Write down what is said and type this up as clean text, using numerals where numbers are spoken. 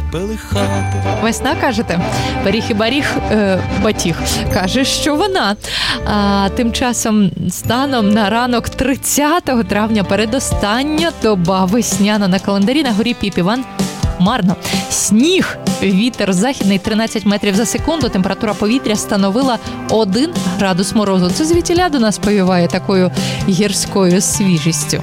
пили хати. Весна, кажете? Пиріг і баріг, батіг, каже, що вона. А тим часом станом на ранок 30 травня передостання доба весняна на календарі на горі Піп-Іван. Марно. Сніг, вітер західний 13 метрів за секунду, температура повітря становила 1 градус морозу. Це звідтіля до нас повіває такою гірською свіжістю.